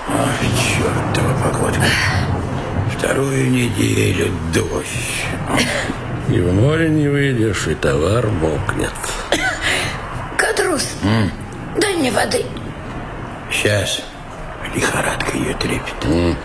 Ой, чертова погодка. Вторую неделю дождь. И в море не выйдешь, и товар мокнет. Кадрус, дай мне воды. Сейчас. Лихорадка ее трепет.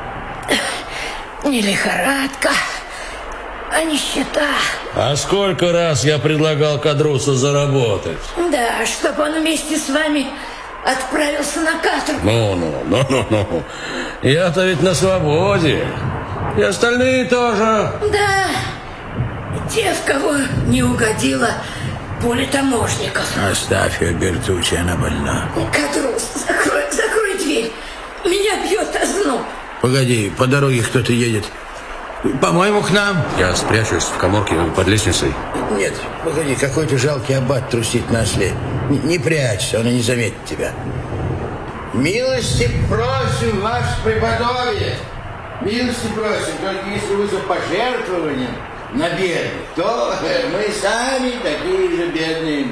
Не лихорадка, а нищета. А сколько раз я предлагал Кадрусу заработать? Да, чтобы он вместе с вами отправился на каторгу. Ну. Я-то ведь на свободе. И остальные тоже. Да, те, в кого не угодила пуля таможников. Оставь ее, Бертуччи, она больна. Кадрус, закрой дверь. Меня бьет озноб. Погоди, по дороге кто-то едет. По-моему, к нам. Я спрячусь в каморке под лестницей. Нет, погоди, какой-то жалкий аббат трусит на осле. Не прячься, он и не заметит тебя. Милости просим, ваше преподобие. Милости просим, только если вы за пожертвование на бедных, то мы сами такие же бедные.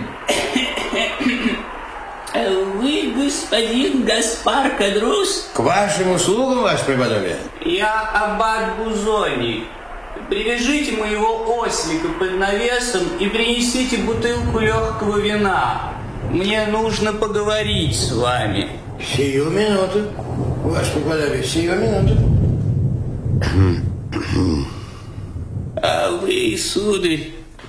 Вы, господин Гаспар Кадрус? К вашим услугам, ваше преподобие. Я аббат Бузони. Привяжите моего ослика под навесом и принесите бутылку легкого вина. Мне нужно поговорить с вами. Сию минуту, ваше преподобие, сию минуту. А вы, сударь,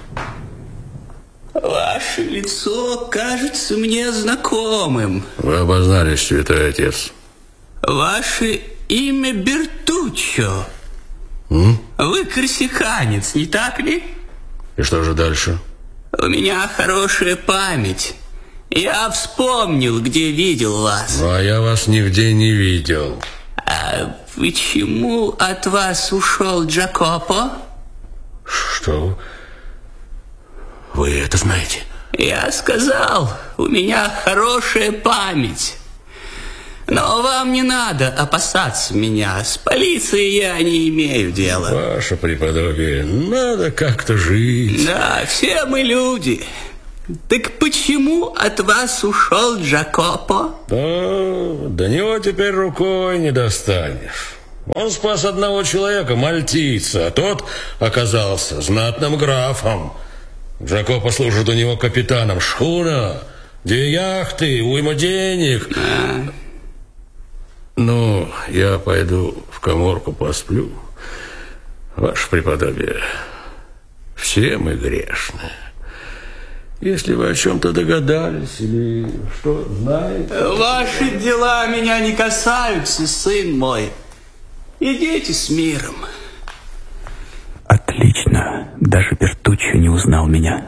ваше лицо кажется мне знакомым. Вы обознались, святой отец. Ваше имя Бертуччо. Вы корсиканец, не так ли? И что же дальше? У меня хорошая память. Я вспомнил, где видел вас. Ну, а я вас нигде не видел. А почему от вас ушел Джакопо? Что? Вы это знаете? Я сказал, у меня хорошая память. Но вам не надо опасаться меня. С полицией я не имею дела. Ваше преподобие, надо как-то жить. Да, все мы люди. Так почему от вас ушел Джакопо? До него теперь рукой не достанешь. Он спас одного человека, мальтийца, а тот оказался знатным графом. Джакопо служит у него капитаном. Шхуна, 2 яхты, уйма денег. Ну, я пойду в каморку посплю. Ваше преподобие, все мы грешны. Если вы о чем-то догадались или что знаете... Ваши дела меня не касаются, сын мой. Идите с миром. Отлично. Даже Бертуччо не узнал меня.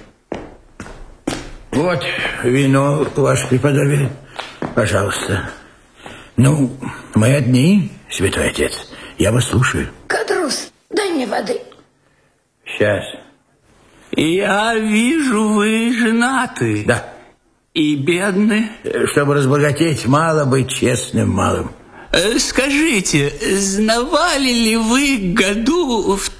Вот вино, ваше преподобие. Пожалуйста. Ну, мы одни, святой отец. Я вас слушаю. Кадрус, дай мне воды. Сейчас. Я вижу, вы женаты. Да. И бедны. Чтобы разбогатеть, мало быть честным малым. Скажите, знавали ли вы году в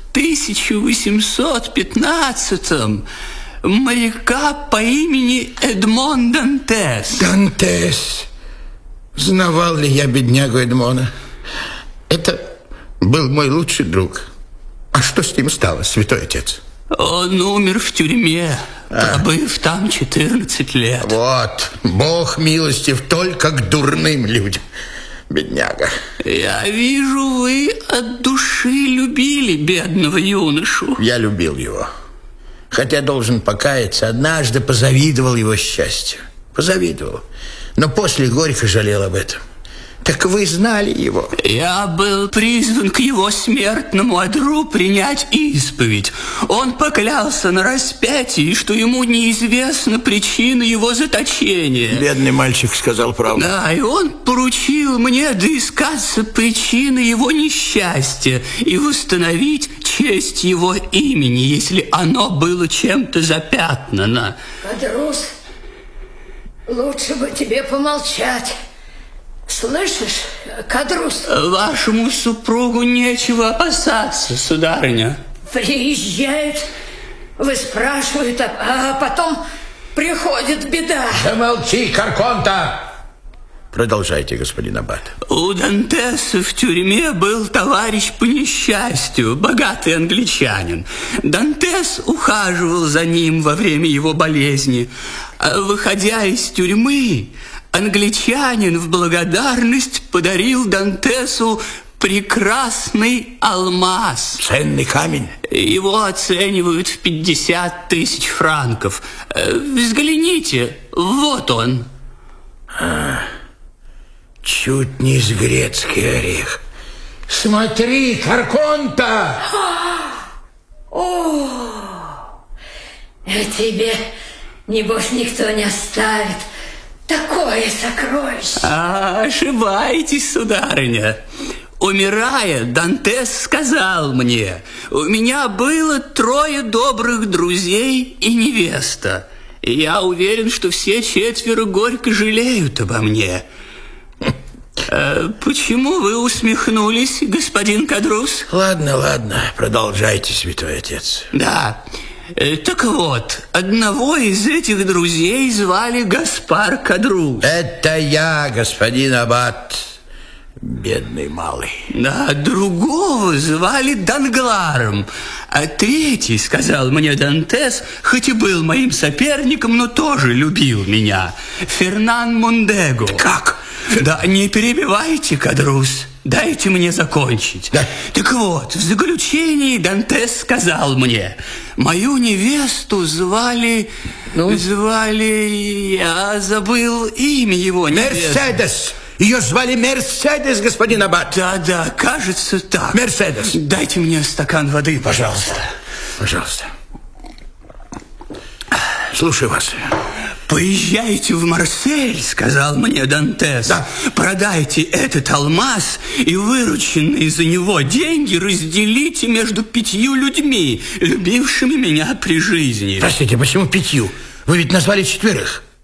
1815-м моряка по имени Эдмон Дантес? Дантес. Знавал ли я беднягу Эдмона? Это был мой лучший друг. А что с ним стало, святой отец? Он умер в тюрьме, пробыв там 14 лет. Вот, Бог милостив только к дурным людям. Бедняга. Я вижу, вы от души любили бедного юношу. Я любил его. Хотя, должен покаяться, однажды позавидовал его счастью. Позавидовал. Но после горько жалел об этом. Так вы знали его? Я был призван к его смертному одру принять исповедь. Он поклялся на распятии, что ему неизвестна причина его заточения. Бедный мальчик сказал правду. Да, и он поручил мне доискаться причины его несчастья и восстановить честь его имени, если оно было чем-то запятнано. Кадрус, лучше бы тебе помолчать. Слышишь, Кадрус? Вашему супругу нечего опасаться, сударыня. Приезжают, выспрашивают, а потом приходит беда. Замолчи, Карконта! Продолжайте, господин аббат. У Дантеса в тюрьме был товарищ по несчастью, богатый англичанин. Дантес ухаживал за ним во время его болезни. Выходя из тюрьмы, англичанин в благодарность подарил Дантесу прекрасный алмаз. Ценный камень. Его оценивают в 50 тысяч франков. Взгляните, вот он. Чуть не с грецкий орех. Смотри, Карконта! О, тебе, небось, никто не оставит такое сокровище. Ошибаетесь, сударыня. Умирая, Дантес сказал мне: у меня было 3 добрых друзей и невеста. И я уверен, что все 4 горько жалеют обо мне. Почему вы усмехнулись, господин Кадрус? Ладно, продолжайте, святой отец. Да, так вот, одного из этих друзей звали Гаспар Кадрус. Это я, господин аббат, бедный малый. Да, другого звали Дангларом. А третий, сказал мне Дантес, хоть и был моим соперником, но тоже любил меня, Фернан Мондего. Как? Да, не перебивайте, Кадрус, дайте мне закончить. Да. Так вот, в заключении Дантес сказал мне: мою невесту звали... я забыл имя его невесты. Мерседес. Ее звали Мерседес, господин аббат. Да, кажется так. Мерседес. Дайте мне стакан воды, пожалуйста. Пожалуйста. Слушаю вас. Поезжайте в Марсель, сказал мне Дантес. Да. Продайте этот алмаз и вырученные за него деньги разделите между 5 людьми, любившими меня при жизни. Простите, почему 5? Вы ведь назвали 4.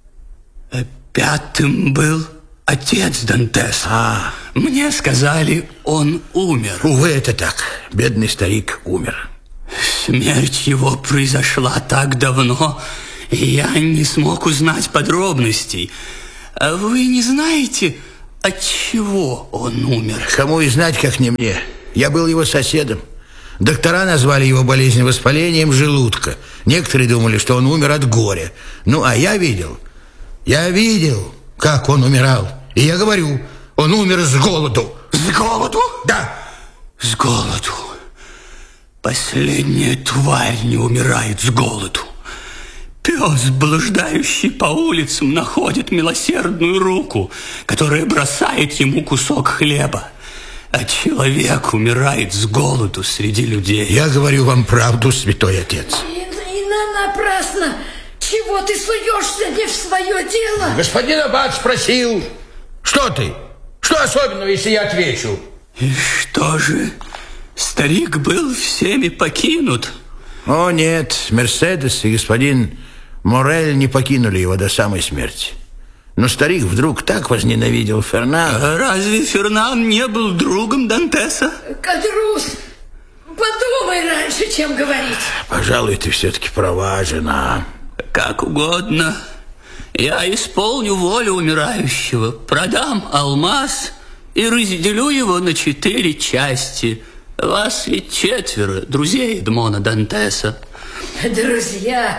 5-м был отец Дантеса. Мне сказали, он умер. Увы, это так. Бедный старик умер. Смерть его произошла так давно, и я не смог узнать подробностей. А вы не знаете, от чего он умер? Кому и знать, как не мне. Я был его соседом. Доктора назвали его болезнь воспалением желудка. Некоторые думали, что он умер от горя. А я видел, как он умирал. И я говорю, он умер с голоду. С голоду? Да. С голоду. Последняя тварь не умирает с голоду. Пес, блуждающий по улицам, находит милосердную руку, которая бросает ему кусок хлеба. А человек умирает с голоду среди людей. Я говорю вам правду, святой отец. И напрасно. Чего ты суешься не в свое дело? Господин аббат спросил, что ты? Что особенного, если я отвечу? И что же, старик был всеми покинут? О, нет, Мерседес и господин Морель не покинули его до самой смерти. Но старик вдруг так возненавидел Фернана. Разве Фернан не был другом Дантеса? Кадрус, подумай раньше, чем говорить. Пожалуй, ты все-таки права, жена. Как угодно. Я исполню волю умирающего, продам алмаз и разделю его на 4 части. Вас ведь 4 друзей Эдмона Дантеса. Друзья?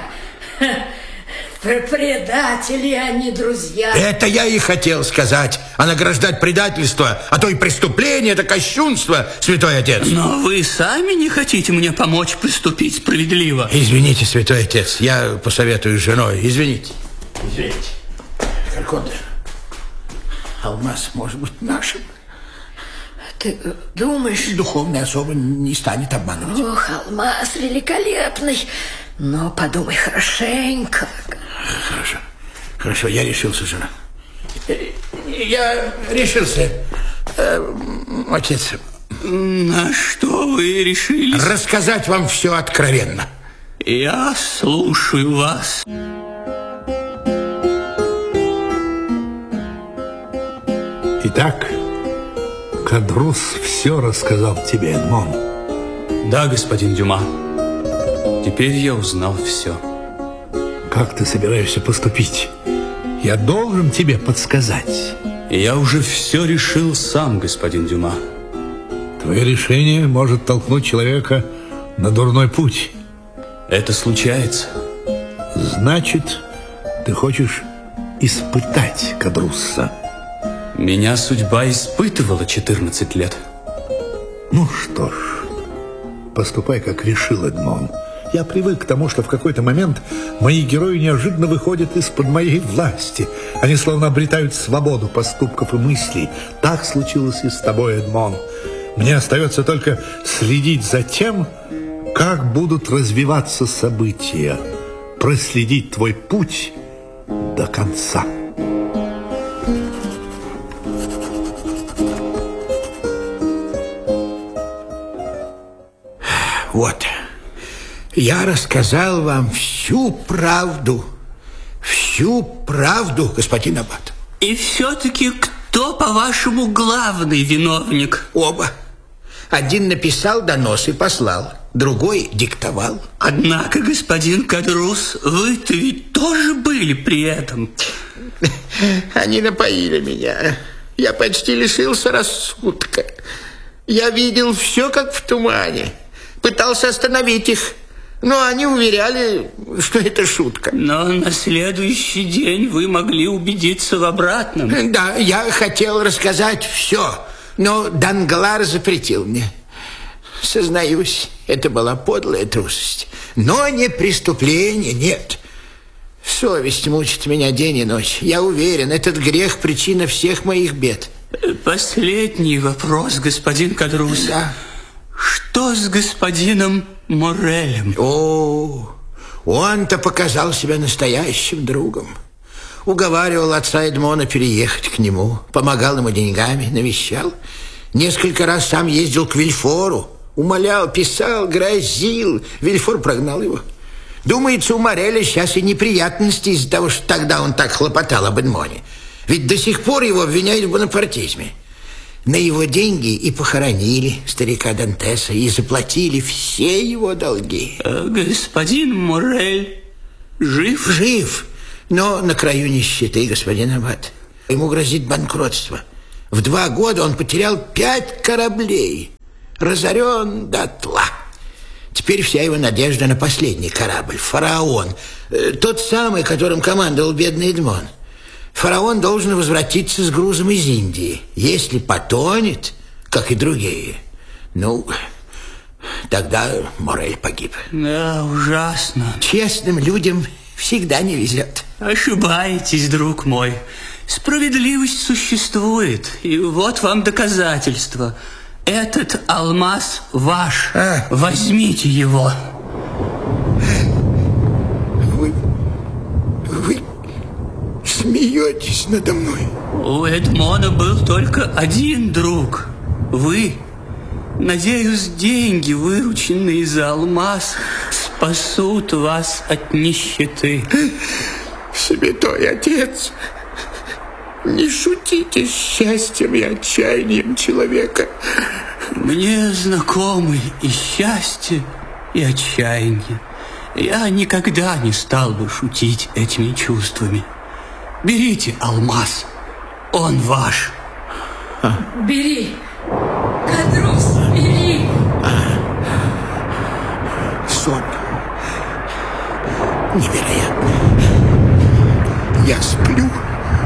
Предатели, а не друзья. Это я и хотел сказать. А награждать предательство, а то и преступление, это кощунство, святой отец. Но вы сами не хотите мне помочь поступить справедливо. Извините, святой отец, я посоветую с женой. Извините. Карконте, алмаз может быть нашим. Ты думаешь? Духовная особа не станет обманывать. Ох, алмаз великолепный. Но подумай хорошенько. Хорошо, я решился, жена. Я решился. Отец. На что вы решились? Рассказать вам все откровенно. Я слушаю вас. Итак, Кадрус все рассказал тебе, Эдмон. Да, господин Дюма. Теперь я узнал все. Как ты собираешься поступить? Я должен тебе подсказать. И я уже все решил сам, господин Дюма. Твое решение может толкнуть человека на дурной путь. Это случается. Значит, ты хочешь испытать Кадрусса. Меня судьба испытывала 14 лет. Ну что ж, поступай, как решил Эдмон. Я привык к тому, что в какой-то момент мои герои неожиданно выходят из-под моей власти. Они словно обретают свободу поступков и мыслей. Так случилось и с тобой, Эдмон. Мне остается только следить за тем, как будут развиваться события, проследить твой путь до конца. Вот, я рассказал вам всю правду, господин аббат. И все-таки кто, по-вашему, главный виновник? Оба. Один написал донос и послал, другой диктовал. Однако, господин Кадрус, вы-то ведь тоже были при этом. Они напоили меня. Я почти лишился рассудка. Я видел все, как в тумане. Пытался остановить их, но они уверяли, что это шутка. Но на следующий день вы могли убедиться в обратном. Да, я хотел рассказать все, но Данглар запретил мне. Сознаюсь, это была подлая трусость, но не преступление, нет. Совесть мучит меня день и ночь. Я уверен, этот грех – причина всех моих бед. Последний вопрос, господин Кадрус. Да. Что с господином Моррелем? О, он-то показал себя настоящим другом. Уговаривал отца Эдмона переехать к нему, помогал ему деньгами, навещал. Несколько раз сам ездил к Вильфору, умолял, писал, грозил. Вильфор прогнал его. Думается, у Мореля сейчас и неприятности из-за того, что тогда он так хлопотал об Эдмоне. Ведь до сих пор его обвиняют в бонапартизме. На его деньги и похоронили старика Дантеса, и заплатили все его долги. Господин Моррель жив? Жив, но на краю нищеты, господин аббат. Ему грозит банкротство. В 2 года он потерял 5 кораблей. Разорен дотла. Теперь вся его надежда на последний корабль, «Фараон». Тот самый, которым командовал бедный Эдмон. Фараон должен возвратиться с грузом из Индии. Если потонет, как и другие, ну, тогда Моррель погиб. Да, ужасно. Честным людям всегда не везет. Ошибаетесь, друг мой. Справедливость существует, и вот вам доказательство. Этот алмаз ваш. Возьмите его. Вы смеетесь надо мной. У Эдмона был только один друг. Вы. Надеюсь, деньги, вырученные за алмаз, спасут вас от нищеты. Святой Отец, не шутите с счастьем и отчаянием человека. Мне знакомы и счастье, и отчаяние. Я никогда не стал бы шутить этими чувствами. Берите алмаз, он ваш. Бери, Кадрус, бери. Сон. Невероятно. Я сплю.